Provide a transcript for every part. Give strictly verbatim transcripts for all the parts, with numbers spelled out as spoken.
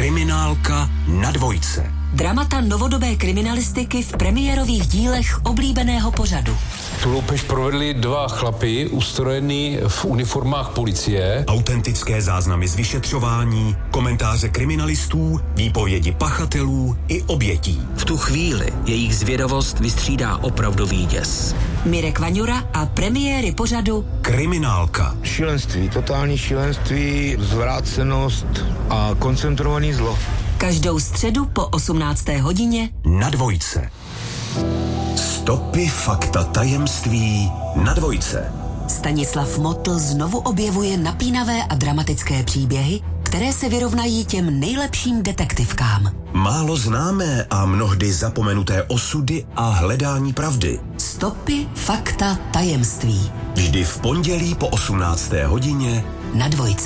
Kriminálka na dvojce. Dramata novodobé kriminalistiky v premiérových dílech oblíbeného pořadu. Tu loupež provedli dva chlapy, ustrojený v uniformách policie. Autentické záznamy z vyšetřování, komentáře kriminalistů, výpovědi pachatelů i obětí. V tu chvíli jejich zvědavost vystřídá opravdový děs. Mirek Vaňura a premiéry pořadu Kriminálka. Šílenství, totální šílenství, zvrácenost a koncentrovaný zlo. Každou středu po osmnácté hodině na dvojce. Stopy, fakta, tajemství na dvojce. Stanislav Motl znovu objevuje napínavé a dramatické příběhy, které se vyrovnají těm nejlepším detektivkám. Málo známé a mnohdy zapomenuté osudy a hledání pravdy. Stopy, fakta, tajemství. Vždy v pondělí po osmnácté hodině na dvojce.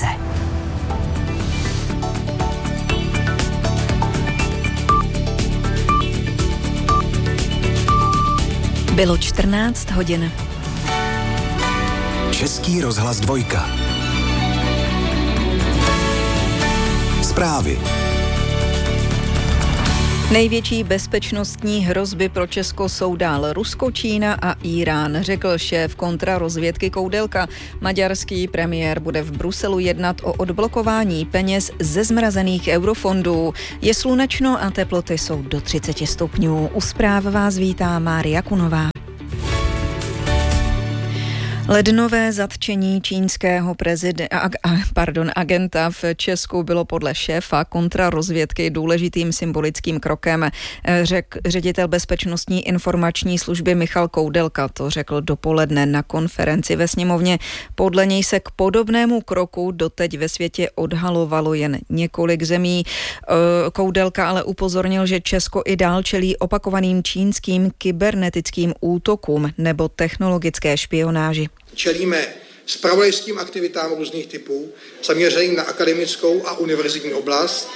Bylo čtrnáct hodin. Český rozhlas dvojka. Zprávy. Největší bezpečnostní hrozby pro Česko jsou dál Rusko, Čína a Írán, řekl šéf kontrarozvědky Koudelka. Maďarský premiér bude v Bruselu jednat o odblokování peněz ze zmrazených eurofondů. Je slunečno a teploty jsou do třicet stupňů. U zpráv vás vítá Mária Kunová. Lednové zatčení čínského prezide, a, pardon, agenta v Česku bylo podle šéfa kontrarozvědky důležitým symbolickým krokem, řekl ředitel bezpečnostní informační služby Michal Koudelka. To řekl dopoledne na konferenci ve sněmovně. Podle něj se k podobnému kroku doteď ve světě odhalovalo jen několik zemí. Koudelka ale upozornil, že Česko i dál čelí opakovaným čínským kybernetickým útokům nebo technologické špionáži. Čelíme zpravodajským aktivitám různých typů, zaměřeným na akademickou a univerzitní oblast,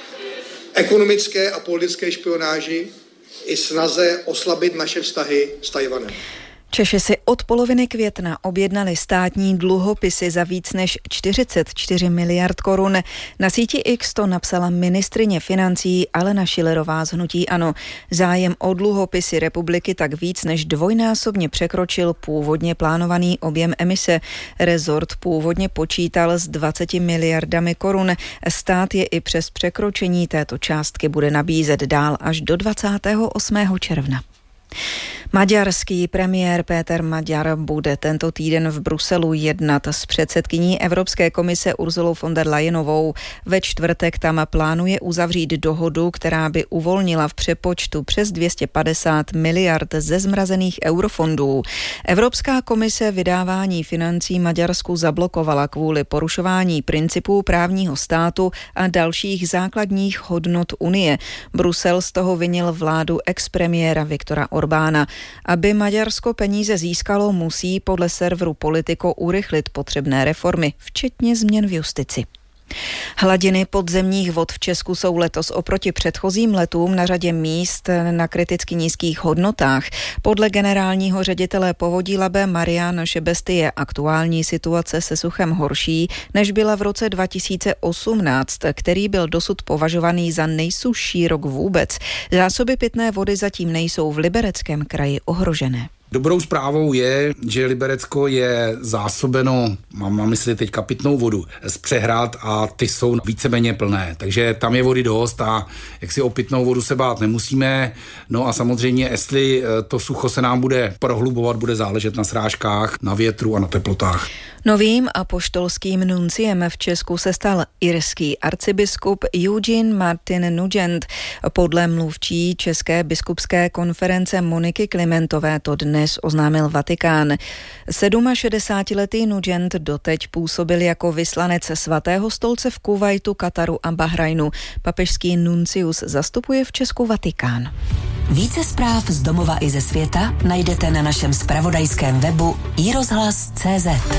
ekonomické a politické špionáži i snaze oslabit naše vztahy s Tchajwanem. Češi si od poloviny května objednali státní dluhopisy za víc než čtyřicet čtyři miliard korun. Na síti X to napsala ministryně financí Alena Schillerová z hnutí ANO. Zájem o dluhopisy republiky tak víc než dvojnásobně překročil původně plánovaný objem emise. Rezort původně počítal s dvaceti miliardami korun. Stát je i přes překročení této částky bude nabízet dál až do dvacátého osmého června. Maďarský premiér Péter Maďar bude tento týden v Bruselu jednat s předsedkyní Evropské komise Ursulou von der Leyenovou. Ve čtvrtek tam plánuje uzavřít dohodu, která by uvolnila v přepočtu přes dvě stě padesát miliard ze zmrazených eurofondů. Evropská komise vydávání financí Maďarsku zablokovala kvůli porušování principů právního státu a dalších základních hodnot Unie. Brusel z toho vinil vládu expremiéra Viktora Orbána. Aby Maďarsko peníze získalo, musí podle serveru Politico urychlit potřebné reformy, včetně změn v justici. Hladiny podzemních vod v Česku jsou letos oproti předchozím letům na řadě míst na kriticky nízkých hodnotách. Podle generálního ředitele povodí Labe Mariana Šebesty je aktuální situace se suchem horší, než byla v roce dva tisíce osmnáct, který byl dosud považovaný za nejsušší rok vůbec. Zásoby pitné vody zatím nejsou v Libereckém kraji ohrožené. Dobrou zprávou je, že Liberecko je zásobeno, mám na mysli teďka pitnou vodu, z přehrad a ty jsou víceméně plné. Takže tam je vody dost a jak si o pitnou vodu se bát nemusíme. No a samozřejmě, jestli to sucho se nám bude prohlubovat, bude záležet na srážkách, na větru a na teplotách. Novým apoštolským nunciem v Česku se stal irský arcibiskup Eugene Martin Nugent. Podle mluvčí České biskupské konference Moniky Klimentové to dnes oznámil Vatikán. šedesátiletý Nugent doteď působil jako vyslanec Svatého stolce v Kuvajtu, Kataru a Bahrajnu. Papežský nuncius zastupuje v Česku Vatikán. Více zpráv z domova i ze světa najdete na našem zpravodajském webu i rozhlas tečka cé zet.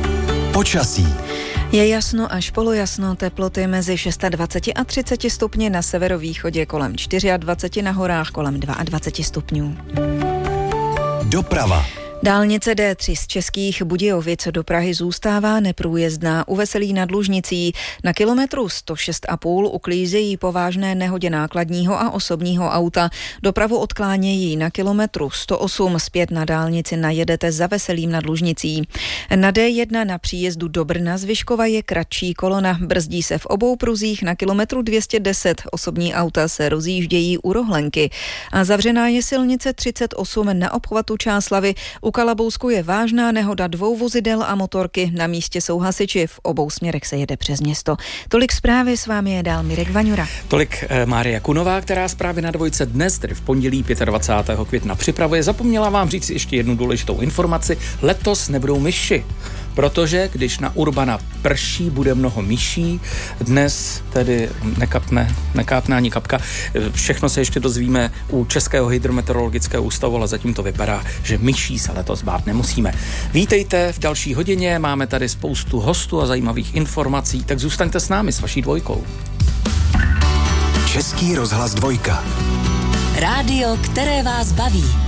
Počasí. Je jasno až polojasno, teploty mezi dvacet šest a třicet stupni, na severovýchodě kolem dvacet čtyři, na horách kolem dvacet dva stupňů. Doprava. Dálnice D tři z Českých Budějovic do Prahy zůstává neprůjezdná u Veselí nad Lužnicí. Na kilometru sto šest a půl uklízejí po vážné nehodě nákladního a osobního auta. Dopravu odklánějí na kilometru sto osm, zpět na dálnici najedete za Veselým nad Lužnicí. Na D jedna na příjezdu do Brna z Vyškova je kratší kolona, brzdí se v obou pruzích na kilometru dvě stě deset, osobní auta se rozjíždějí u Rohlenky. A zavřená je silnice třicet osm na obchvatu Čáslavy. U Kalabousku je vážná nehoda dvou vozidel a motorky. Na místě jsou hasiči, v obou směrech se jede přes město. Tolik zprávy, s vámi je dál Mirek Vaňura. Tolik eh, Mária Kunová, která zprávy na Dvojce dnes, tedy v pondělí dvacátého pátého května připravuje. Zapomněla vám říct ještě jednu důležitou informaci. Letos nebudou myši, protože když na Urbana prší, bude mnoho myší. Dnes tedy nekapne, nekápne ani kapka. Všechno se ještě dozvíme u Českého hydrometeorologického ústavu, ale zatím to vypadá, že myší se letos bát nemusíme. Vítejte v další hodině, máme tady spoustu hostů a zajímavých informací, tak zůstaňte s námi, s vaší dvojkou. Český rozhlas Dvojka. Rádio, které vás baví.